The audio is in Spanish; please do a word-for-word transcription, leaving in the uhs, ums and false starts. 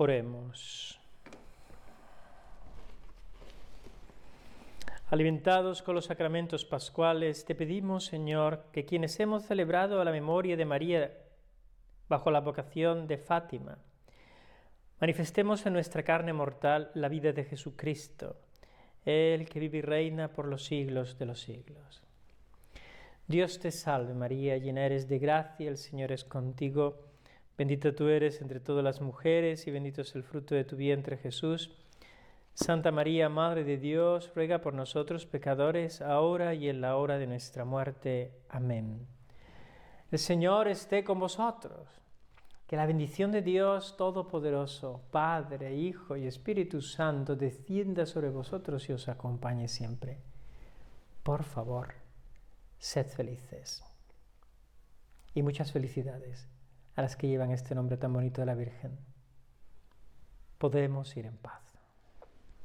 Oremos. Alimentados con los sacramentos pascuales, te pedimos, Señor, que quienes hemos celebrado la memoria de María bajo la vocación de Fátima, manifestemos en nuestra carne mortal la vida de Jesucristo, Él que vive y reina por los siglos de los siglos. Dios te salve María, llena eres de gracia, el Señor es contigo, bendita tú eres entre todas las mujeres y bendito es el fruto de tu vientre Jesús. Santa María, Madre de Dios, ruega por nosotros pecadores, ahora y en la hora de nuestra muerte. Amén. El Señor esté con vosotros. Que la bendición de Dios Todopoderoso, Padre, Hijo y Espíritu Santo, descienda sobre vosotros y os acompañe siempre. Por favor, sed felices. Y muchas felicidades a las que llevan este nombre tan bonito de la Virgen. Podemos ir en paz.